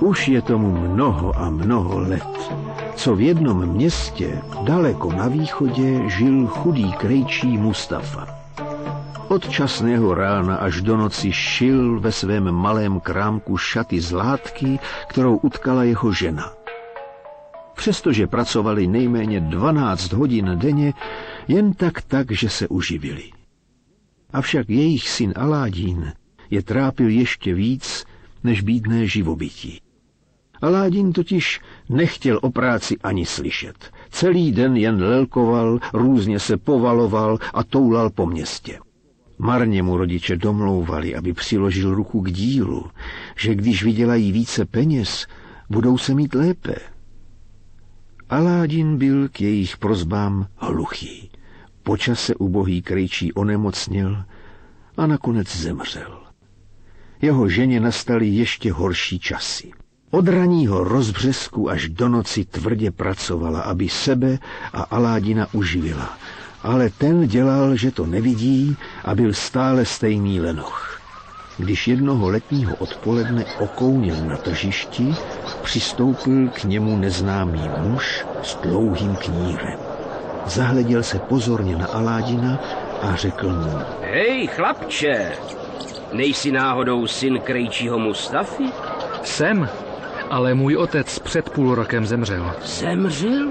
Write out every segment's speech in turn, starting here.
Už je tomu mnoho a mnoho let, co v jednom městě daleko na východě žil chudý krejčí Mustafa. Od časného rána až do noci šil ve svém malém krámku šaty z látky, kterou utkala jeho žena. Přestože pracovali nejméně 12 hodin denně, jen tak, že se uživili. Avšak jejich syn Aládín je trápil ještě víc než bídné živobytí. Aládín totiž nechtěl o práci ani slyšet. Celý den jen lelkoval, různě se povaloval a toulal po městě. Marně mu rodiče domlouvali, aby přiložil ruku k dílu, že když vydělají více peněz, budou se mít lépe. Aládín byl k jejich prosbám hluchý. Po čase ubohý krejčí onemocněl a nakonec zemřel. Jeho ženě nastaly ještě horší časy. Od ranního rozbřesku až do noci tvrdě pracovala, aby sebe a Aládina uživila. Ale ten dělal, že to nevidí a byl stále stejný lenoch. Když jednoho letního odpoledne okounil na tržišti, přistoupil k němu neznámý muž s dlouhým knírem. Zahleděl se pozorně na Aládina a řekl mu: Hej, chlapče, nejsi náhodou syn krejčího Mustafy? Jsem, ale můj otec před půl rokem zemřel. Zemřel?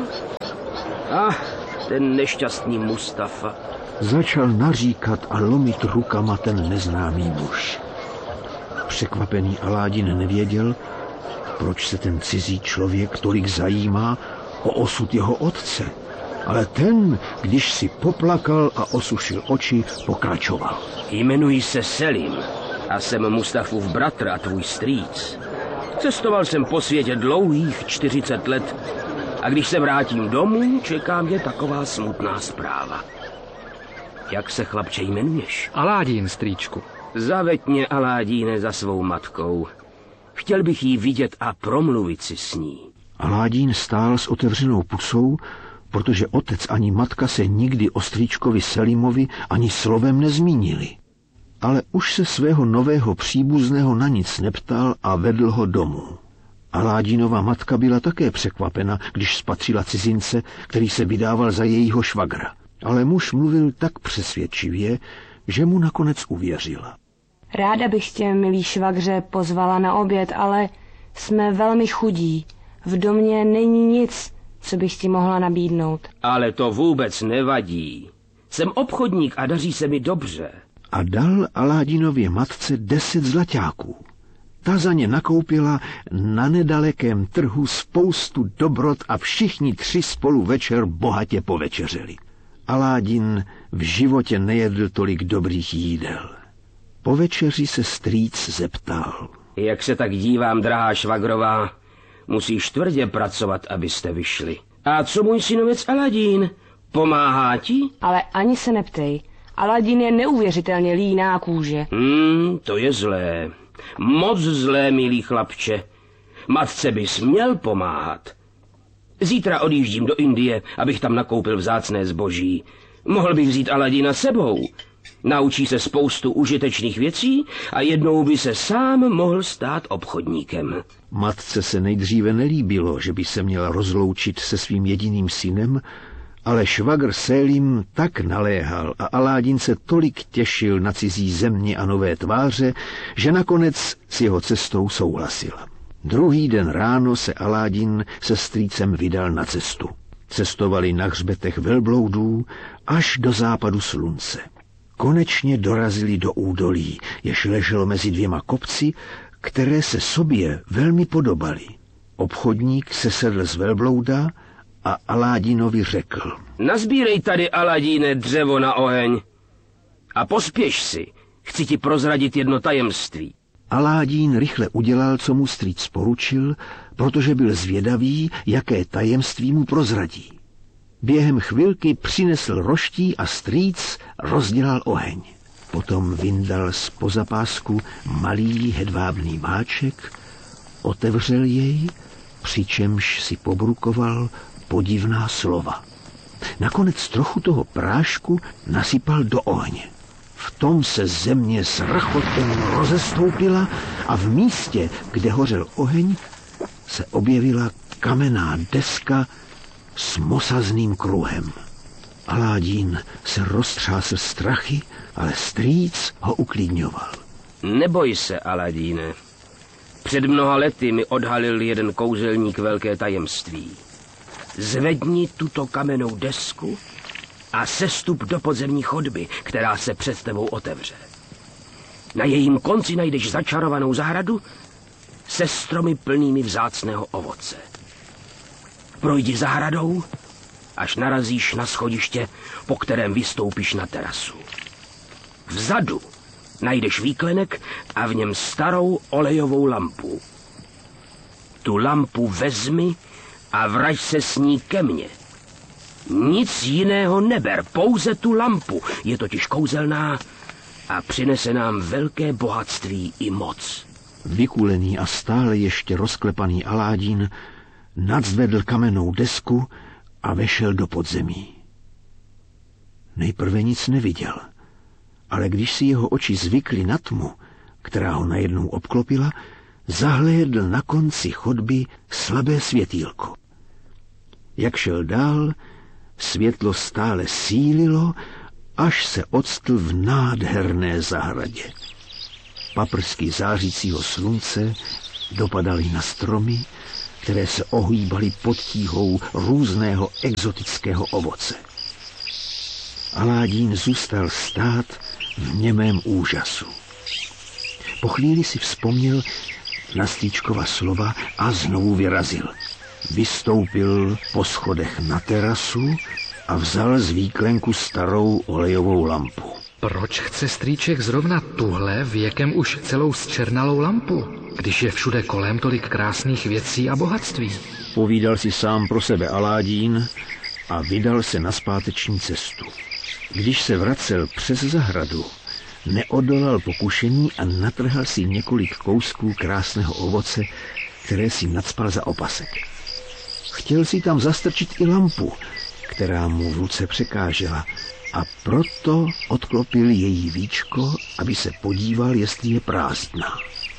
Ten nešťastný Mustafa. Začal naříkat a lomit rukama ten neznámý muž. Překvapený Aládin nevěděl, proč se ten cizí člověk tolik zajímá o osud jeho otce. Ale ten, když si poplakal a osušil oči, pokračoval. Jmenuji se Selim a jsem Mustafův bratr a tvůj strýc. Cestoval jsem po světě dlouhých 40 let a když se vrátím domů, čeká mě taková smutná zpráva. Jak se, chlapče, jmenuješ? Aládín, strýčku. Zaveď mě, Aládíne, za svou matkou. Chtěl bych jí vidět a promluvit si s ní. Aládín stál s otevřenou pusou, protože otec ani matka se nikdy o strýčkovi Selimovi ani slovem nezmínili. Ale už se svého nového příbuzného na nic neptal a vedl ho domů. Aládinova matka byla také překvapena, když spatřila cizince, který se vydával za jejího švagra. Ale muž mluvil tak přesvědčivě, že mu nakonec uvěřila. Ráda bych tě, milý švagře, pozvala na oběd, ale jsme velmi chudí. V domě není nic, co bych ti mohla nabídnout. Ale to vůbec nevadí. Jsem obchodník a daří se mi dobře. A dal Aládinově matce 10 zlaťáků. Ta za ně nakoupila na nedalekém trhu spoustu dobrot a všichni 3 spolu večer bohatě povečeřeli. Aládin v životě nejedl tolik dobrých jídel. Po večeři se strýc zeptal. Jak se tak dívám, drahá švagrová, musíš tvrdě pracovat, abyste vyšli. A co můj synovec Aladín? Pomáhá ti? Ale ani se neptej. Aladín je neuvěřitelně líná kůže. To je zlé. Moc zlé, milý chlapče. Matce bys měl pomáhat. Zítra odjíždím do Indie, abych tam nakoupil vzácné zboží. Mohl bych vzít Aladína sebou. Naučí se spoustu užitečných věcí a jednou by se sám mohl stát obchodníkem. Matce se nejdříve nelíbilo, že by se měla rozloučit se svým jediným synem, ale švagr Selim tak naléhal a Aládin se tolik těšil na cizí země a nové tváře, že nakonec s jeho cestou souhlasila. Druhý den ráno se Aládin se strýcem vydal na cestu. Cestovali na hřbetech velbloudů až do západu slunce. Konečně dorazili do údolí, jež leželo mezi 2 kopci, které se sobě velmi podobaly. Obchodník sesedl z velblouda a Aládinovi řekl. Nazbírej tady, Aladíne, dřevo na oheň a pospěš si, chci ti prozradit jedno tajemství. Aládín rychle udělal, co mu strýc poručil, protože byl zvědavý, jaké tajemství mu prozradí. Během chvilky přinesl roští a strýc rozdělal oheň. Potom vyndal z pozapásku malý hedvábný máček, otevřel jej, přičemž si pobrukoval podivná slova. Nakonec trochu toho prášku nasypal do ohně. V tom se země s rchotem rozestoupila a v místě, kde hořel oheň, se objevila kamenná deska s mosazným kruhem. Aladín se roztřásl strachy, ale strýc ho uklidňoval. Neboj se, Aladíne. Před mnoha lety mi odhalil jeden kouzelník velké tajemství. Zvedni tuto kamennou desku a sestup do podzemní chodby, která se před tebou otevře. Na jejím konci najdeš začarovanou zahradu se stromy plnými vzácného ovoce. Projdi zahradou, až narazíš na schodiště, po kterém vystoupíš na terasu. Vzadu najdeš výklenek a v něm starou olejovou lampu. Tu lampu vezmi a vrať se s ní ke mně. Nic jiného neber, pouze tu lampu. Je totiž kouzelná a přinese nám velké bohatství i moc. Vykulený a stále ještě rozklepaný Aladín nadzvedl kamennou desku a vešel do podzemí. Nejprve nic neviděl, ale když si jeho oči zvykly na tmu, která ho najednou obklopila, zahlédl na konci chodby slabé světýlko. Jak šel dál, světlo stále sílilo, až se octl v nádherné zahradě. Paprsky zářícího slunce dopadaly na stromy, které se ohýbaly pod tíhou různého exotického ovoce. Aladín zůstal stát v němém úžasu. Po chvíli si vzpomněl na Strýčkova slova a znovu vyrazil. Vystoupil po schodech na terasu a vzal z výklenku starou olejovou lampu. Proč chce strýček zrovna tuhle věkem už celou zčernalou lampu, když je všude kolem tolik krásných věcí a bohatství? Povídal si sám pro sebe Aladín a vydal se na zpáteční cestu. Když se vracel přes zahradu, neodolal pokušení a natrhal si několik kousků krásného ovoce, které si nacpal za opasek. Chtěl si tam zastrčit i lampu, která mu v ruce překážela, a proto odklopil její víčko, aby se podíval, jestli je prázdná.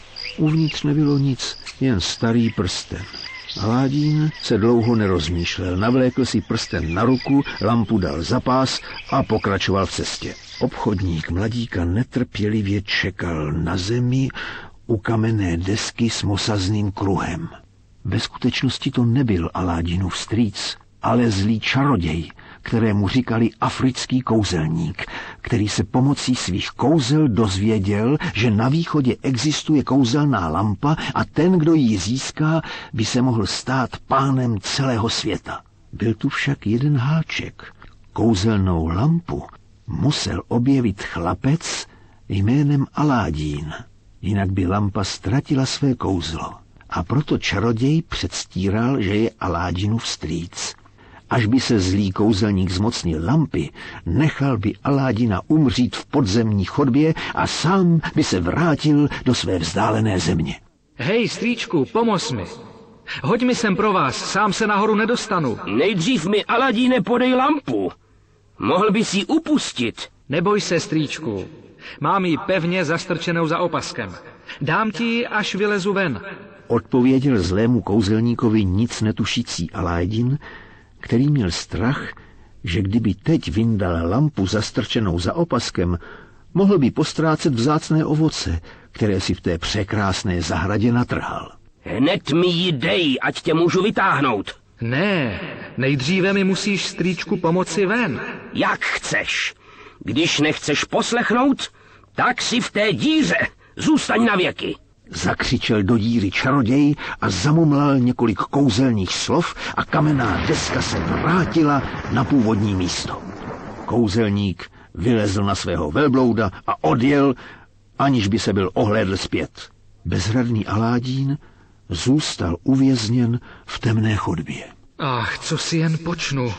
Uvnitř nebylo nic, jen starý prsten. Aladín se dlouho nerozmýšlel, navlékl si prsten na ruku, lampu dal za pás a pokračoval v cestě. Obchodník mladíka netrpělivě čekal na zemi u kamenné desky s mosazným kruhem. Ve skutečnosti to nebyl Aladínův strýc, ale zlý čaroděj, kterému říkali africký kouzelník, který se pomocí svých kouzel dozvěděl, že na východě existuje kouzelná lampa a ten, kdo ji získá, by se mohl stát pánem celého světa. Byl tu však jeden háček. Kouzelnou lampu musel objevit chlapec jménem Aladín, jinak by lampa ztratila své kouzlo. A proto čaroděj předstíral, že je Aladínův strýc. Až by se zlý kouzelník zmocnil lampy, nechal by Aladína umřít v podzemní chodbě a sám by se vrátil do své vzdálené země. Hej, strýčku, pomoz mi. Hoď mi sem pro vás, sám se nahoru nedostanu. Nejdřív mi, Aladíne, podej lampu. Mohl bys ji upustit. Neboj se, strýčku. Mám ji pevně zastrčenou za opaskem. Dám ti ji, až vylezu ven. Odpověděl zlému kouzelníkovi nic netušící Aladín, který měl strach, že kdyby teď vyndal lampu zastrčenou za opaskem, mohl by postrácet vzácné ovoce, které si v té překrásné zahradě natrhal. Hned mi ji dej, ať tě můžu vytáhnout. Ne, nejdříve mi musíš, strýčku, pomoci ven. Jak chceš. Když nechceš poslechnout, tak si v té díře zůstaň na věky. Zakřičel do díry čaroděj a zamumlal několik kouzelných slov a kamenná deska se vrátila na původní místo. Kouzelník vylezl na svého velblouda a odjel, aniž by se byl ohlédl zpět. Bezradný Aladín zůstal uvězněn v temné chodbě. Ach, co si jen počnu.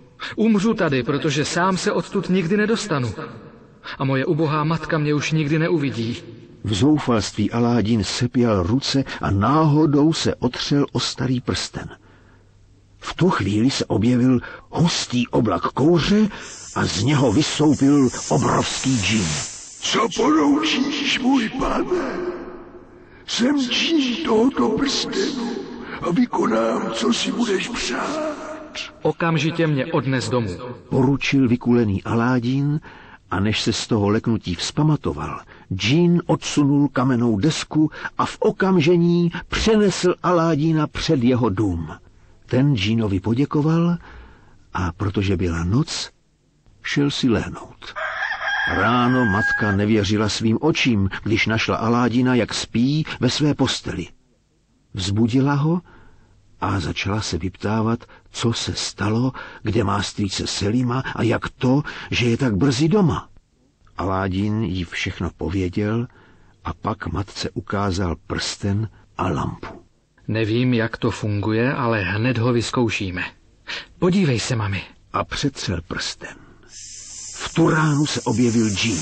Umřu tady, protože sám se odtud nikdy nedostanu. A moje ubohá matka mě už nikdy neuvidí. V zoufalství Aladín sepěl ruce a náhodou se otřel o starý prsten. V tu chvíli se objevil hustý oblak kouře a z něho vystoupil obrovský džin. Co poroučíš, můj pane? Jsem džin tohoto prstenu a vykonám, co si budeš přát. Okamžitě mě odnes domů. Poručil vykulený Aládín a než se z toho leknutí vzpamatoval, džín odsunul kamennou desku a v okamžení přenesl Aládína před jeho dům. Ten džínovi poděkoval a protože byla noc, šel si lehnout. Ráno matka nevěřila svým očím, když našla Aládina, jak spí ve své posteli. Vzbudila ho a začala se vyptávat, co se stalo, kde má strýce Selima a jak to, že je tak brzy doma. Aládin jí všechno pověděl a pak matce ukázal prsten a lampu. Nevím, jak to funguje, ale hned ho vyzkoušíme. Podívej se, mami. A přetřel prsten. V tu ránu se objevil džín.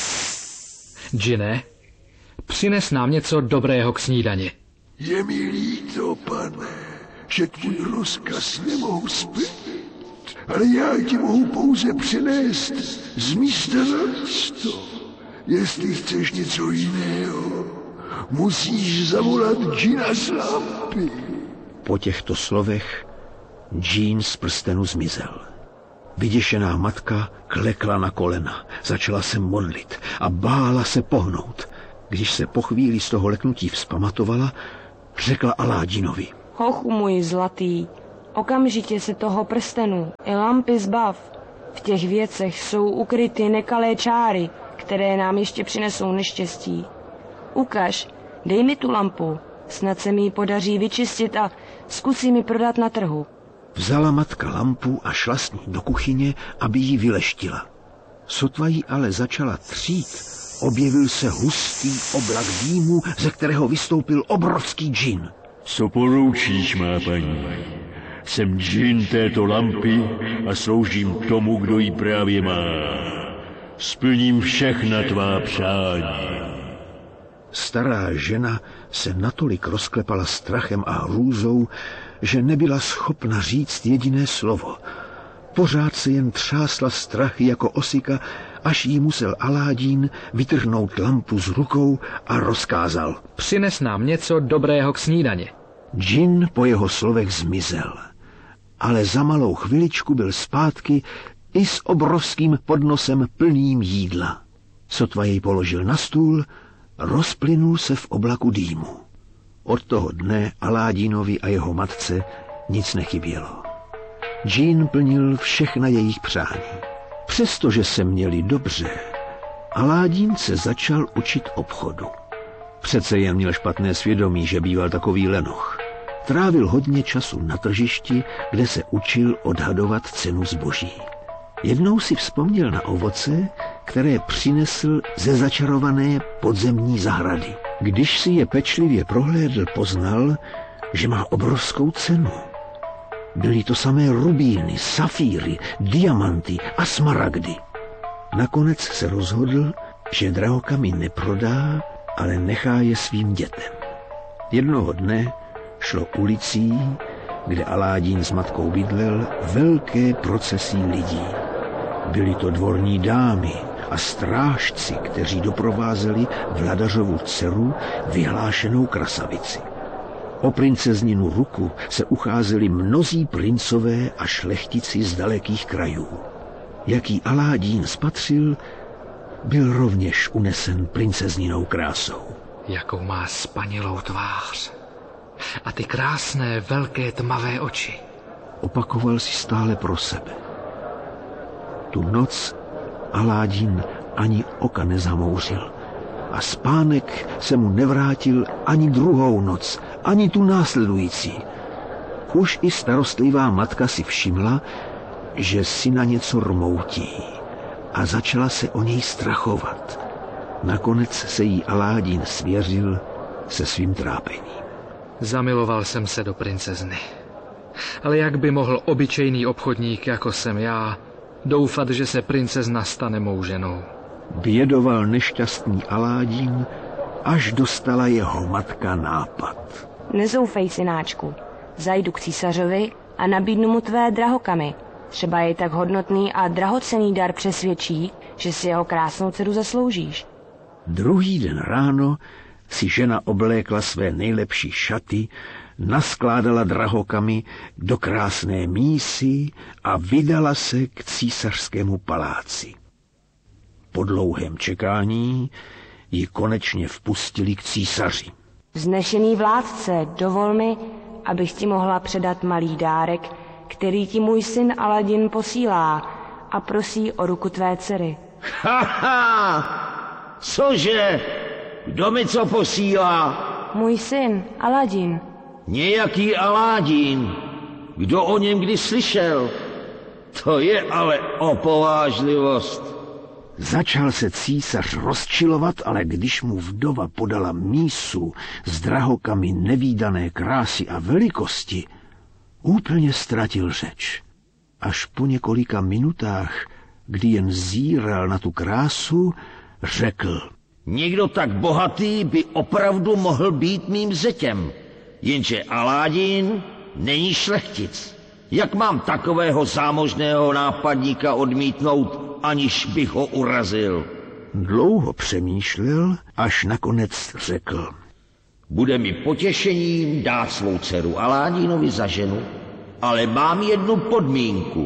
Džine, přines nám něco dobrého k snídani. Je mi líto, pane, že tvůj rozkaz nemohu splnit, ale já ti mohu pouze přinést z místa na místo. Jestli chceš něco jiného, musíš zavolat džina z lampy. Po těchto slovech džín z prstenu zmizel. Vyděšená matka klekla na kolena, začala se modlit a bála se pohnout. Když se po chvíli z toho leknutí vzpamatovala, řekla Aládinovi: Hochu můj zlatý, okamžitě se toho prstenu i lampy zbav. V těch věcech jsou ukryty nekalé čáry, které nám ještě přinesou neštěstí. Ukaž, dej mi tu lampu, snad se mi ji podaří vyčistit a zkusí mi prodat na trhu. Vzala matka lampu a šla s ní do kuchyně, aby ji vyleštila. Sotva jí ale začala třít, objevil se hustý oblak dýmu, ze kterého vystoupil obrovský džin. Co poroučíš, má paní? Jsem džin této lampy a sloužím tomu, kdo ji právě má. Splním všechna tvá přání. Stará žena se natolik rozklepala strachem a hrůzou, že nebyla schopna říct jediné slovo. Pořád se jen třásla strachy jako osika, až jí musel Aládín vytrhnout lampu z rukou a rozkázal: Přines nám něco dobrého k snídani. Džin po jeho slovech zmizel, ale za malou chviličku byl zpátky i s obrovským podnosem plným jídla. Sotva jej položil na stůl, rozplynul se v oblaku dýmu. Od toho dne Aládinovi a jeho matce nic nechybělo. Džin plnil všechna jejich přání. Přestože se měli dobře, Aládin se začal učit obchodu. Přece jen měl špatné svědomí, že býval takový lenoch. Trávil hodně času na tržišti, kde se učil odhadovat cenu zboží. Jednou si vzpomněl na ovoce, které přinesl ze začarované podzemní zahrady. Když si je pečlivě prohlédl, poznal, že má obrovskou cenu. Byly to samé rubíny, safíry, diamanty a smaragdy. Nakonec se rozhodl, že drahokamy neprodá, ale nechá je svým dětem. Jednoho dne šlo ulicí, kde Aládín s matkou bydlel, velké procesí lidí. Byly to dvorní dámy a strážci, kteří doprovázeli vladařovu dceru, vyhlášenou krasavici. O princezninu ruku se ucházeli mnozí princové a šlechtici z dalekých krajů. Jaký Aládín spatřil, byl rovněž unesen princezninou krásou. Jakou má spanilou tvář. A ty krásné, velké, tmavé oči. Opakoval si stále pro sebe. Tu noc Aládín ani oka nezamouřil a spánek se mu nevrátil ani druhou noc, ani tu následující. Už i starostlivá matka si všimla, že syna něco rmoutí a začala se o něj strachovat. Nakonec se jí Aládín svěřil se svým trápením. Zamiloval jsem se do princezny. Ale jak by mohl obyčejný obchodník, jako jsem já, doufat, že se princezna stane mou ženou? Bědoval nešťastný Aládín, až dostala jeho matka nápad. Nezoufej, synáčku. Zajdu k císařovi a nabídnu mu tvé drahokamy. Třeba jej tak hodnotný a drahocenný dar přesvědčí, že si jeho krásnou dceru zasloužíš. Druhý den ráno si žena oblékla své nejlepší šaty, naskládala drahokamy do krásné mísy a vydala se k císařskému paláci. Po dlouhém čekání ji konečně vpustili k císaři. Vznešený vládce, dovol mi, abych ti mohla předat malý dárek, který ti můj syn Aladin posílá a prosí o ruku tvé dcery. Cože? Kdo mi co posílá? Můj syn Aladin. Nějaký Aládín. Kdo o něm kdy slyšel? To je ale opovážlivost. Začal se císař rozčilovat, ale když mu vdova podala mísu s drahokamy nevídané krásy a velikosti, úplně ztratil řeč. Až po několika minutách, kdy jen zíral na tu krásu, řekl: Někdo tak bohatý by opravdu mohl být mým zetěm, jenže Aládín není šlechtic. Jak mám takového zámožného nápadníka odmítnout, aniž bych ho urazil? Dlouho přemýšlel, až nakonec řekl: Bude mi potěšením dát svou dceru Aládínovi za ženu, ale mám jednu podmínku.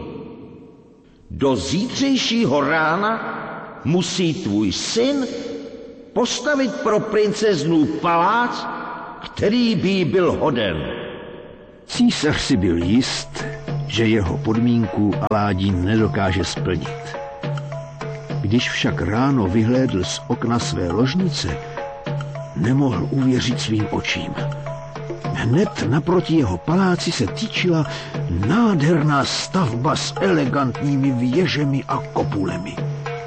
Do zítřejšího rána musí tvůj syn postavit pro princeznu palác, který by jí byl hoden. Císař si byl jist, že jeho podmínku Aládín nedokáže splnit. Když však ráno vyhlédl z okna své ložnice, nemohl uvěřit svým očím. Hned naproti jeho paláci se týčila nádherná stavba s elegantními věžemi a kopulemi.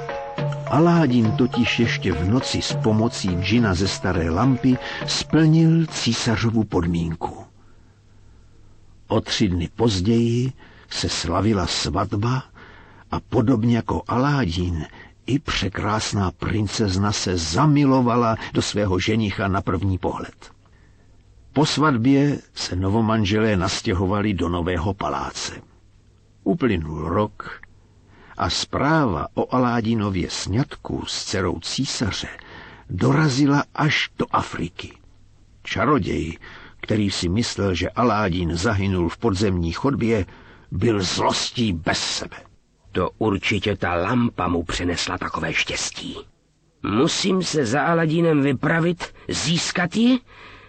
Aládin totiž ještě v noci s pomocí džina ze staré lampy splnil císařovu podmínku. O 3 dny později se slavila svatba a podobně jako Aládin, i překrásná princezna se zamilovala do svého ženicha na první pohled. Po svatbě se novomanželé nastěhovali do nového paláce. Uplynul rok a zpráva o Aládinově sňatku s dcerou císaře dorazila až do Afriky. Čaroděj, který si myslel, že Aládin zahynul v podzemní chodbě, byl zlostí bez sebe. To určitě ta lampa mu přinesla takové štěstí. Musím se za Aladinem vypravit, získat ji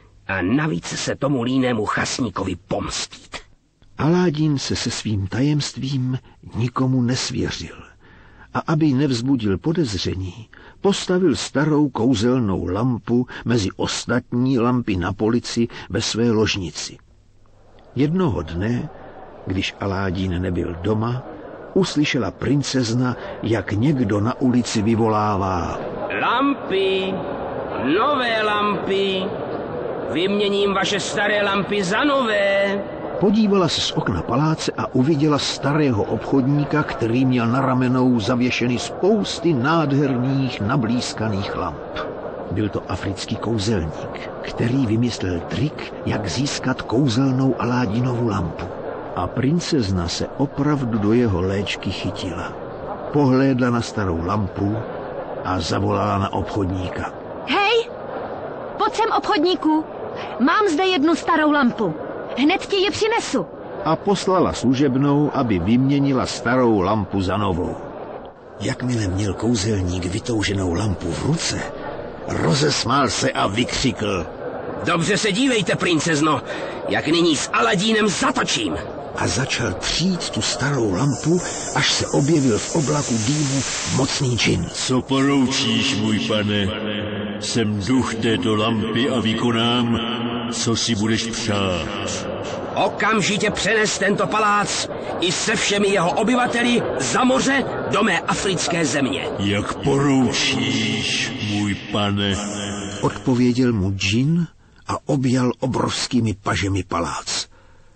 a navíc se tomu línému chasníkovi pomstít. Aládin se svým tajemstvím nikomu nesvěřil a aby nevzbudil podezření, postavil starou kouzelnou lampu mezi ostatní lampy na polici ve své ložnici. Jednoho dne, když Aládin nebyl doma, uslyšela princezna, jak někdo na ulici vyvolává: Lampy, nové lampy, vyměním vaše staré lampy za nové. Podívala se z okna paláce a uviděla starého obchodníka, který měl na ramenou zavěšeny spousty nádherných nablízkaných lamp. Byl to africký kouzelník, který vymyslel trik, jak získat kouzelnou Aládinovu lampu. A princezna se opravdu do jeho léčky chytila. Pohlédla na starou lampu a zavolala na obchodníka: Hej, pojď sem, obchodníku, mám zde jednu starou lampu. Hned ti ji přinesu. A poslala služebnou, aby vyměnila starou lampu za novou. Jakmile měl kouzelník vytouženou lampu v ruce, rozesmál se a vykřikl: Dobře se dívejte, princezno, jak nyní s Aladínem zatočím. A začal třít tu starou lampu, až se objevil v oblaku dýmu mocný džin. Co poroučíš, můj pane? Jsem duch této lampy a vykonám, co si budeš přát. Okamžitě přenes tento palác i se všemi jeho obyvateli za moře do mé africké země. Jak poroučíš, můj pane? Odpověděl mu džin a objal obrovskými pažemi palác.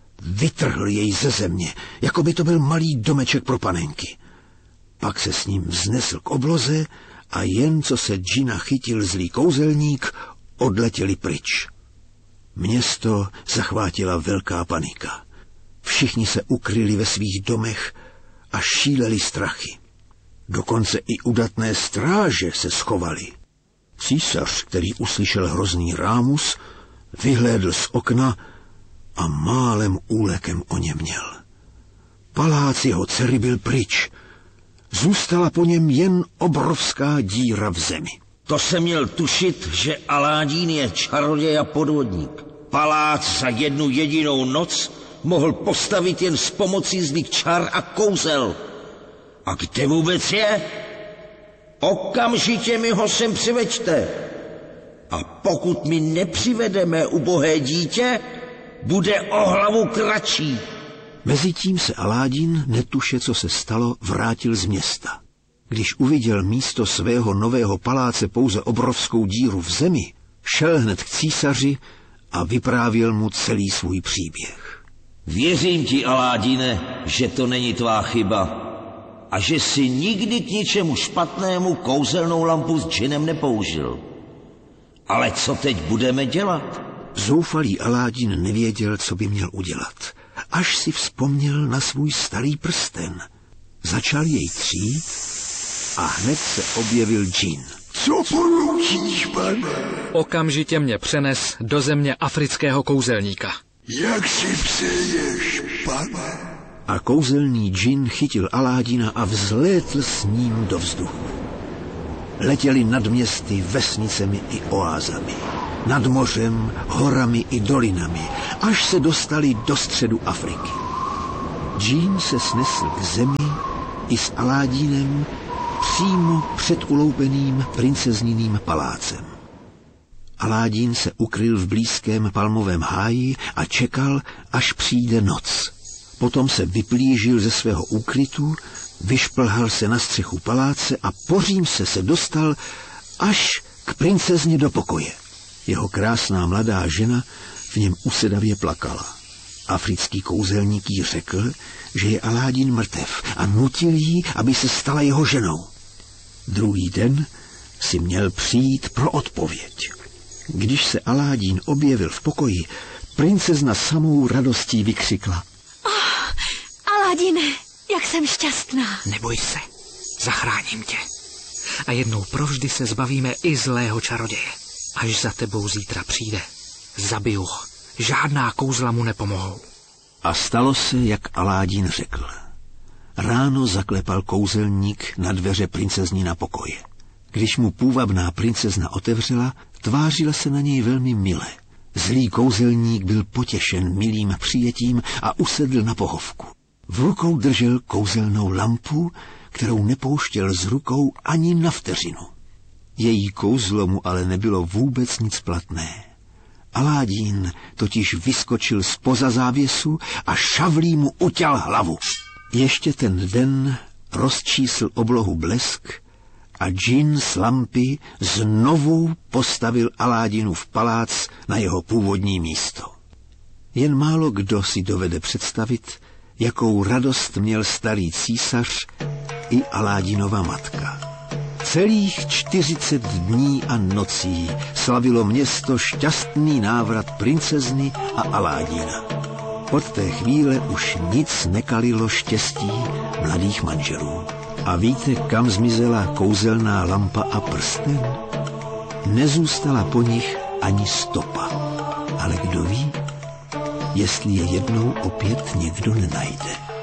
Vytrhl jej ze země, jako by to byl malý domeček pro panenky. Pak se s ním vznesl k obloze a jen co se džina chytil zlý kouzelník, odletěli pryč. Město zachvátila velká panika. Všichni se ukryli ve svých domech a šíleli strachy. Dokonce i udatné stráže se schovaly. Císař, který uslyšel hrozný rámus, vyhlédl z okna a málem úlekem oněměl. Palác jeho dcery byl pryč. Zůstala po něm jen obrovská díra v zemi. To jsem měl tušit, že Aládín je čaroděj a podvodník. Palác za jednu jedinou noc mohl postavit jen s pomocí zlých čar a kouzel. A kde vůbec je? Okamžitě mi ho sem přiveďte. A pokud mi nepřivedeme ubohé dítě, bude o hlavu kratší. Mezitím se Aládín, netuše, co se stalo, vrátil z města. Když uviděl místo svého nového paláce pouze obrovskou díru v zemi, šel hned k císaři a vyprávěl mu celý svůj příběh. Věřím ti, Aládine, že to není tvá chyba a že si nikdy k ničemu špatnému kouzelnou lampu s džinem nepoužil. Ale co teď budeme dělat? Zoufalý Aládin nevěděl, co by měl udělat, až si vzpomněl na svůj starý prsten. Začal jej třít a hned se objevil džin. Co poručíš, pane? Okamžitě mě přenes do země afrického kouzelníka. Jak si přeješ, pane? A kouzelný džin chytil Aládina a vzlétl s ním do vzduchu. Letěli nad městy, vesnicemi i oázami, nad mořem, horami i dolinami, až se dostali do středu Afriky. Džin se snesl k zemi i s Aládinem přímo před uloupeným princezniným palácem. Aládín se ukryl v blízkém palmovém háji a čekal, až přijde noc. Potom se vyplížil ze svého úkrytu, vyšplhal se na střechu paláce a po římse se dostal až k princezně do pokoje. Jeho krásná mladá žena v něm usedavě plakala. Africký kouzelník jí řekl, že je Aládin mrtev a nutil jí, aby se stala jeho ženou. Druhý den si měl přijít pro odpověď. Když se Aládin objevil v pokoji, princezna samou radostí vykřikla. Aládine, jak jsem šťastná. Neboj se, zachráním tě. A jednou provždy se zbavíme i zlého čaroděje. Až za tebou zítra přijde, zabiju ho. Žádná kouzla mu nepomohou. A stalo se, jak Aládin řekl. Ráno zaklepal kouzelník na dveře princeznína pokoje. Když mu půvabná princezna otevřela, tvářila se na něj velmi mile. Zlý kouzelník byl potěšen milým přijetím a usedl na pohovku. V rukou držel kouzelnou lampu, kterou nepouštěl z rukou ani na vteřinu. Její kouzlo mu ale nebylo vůbec nic platné. Aládin totiž vyskočil zpoza závěsu a šavlí mu uťal hlavu. Ještě ten den rozčísl oblohu blesk a džin z lampy znovu postavil Aládinův palác na jeho původní místo. Jen málo kdo si dovede představit, jakou radost měl starý císař i Aládinova matka. Celých 40 dní a nocí slavilo město šťastný návrat princezny a Aládina. Od té chvíle už nic nekalilo štěstí mladých manželů. A víte, kam zmizela kouzelná lampa a prsten? Nezůstala po nich ani stopa. Ale kdo ví, jestli je jednou opět někdo nenajde.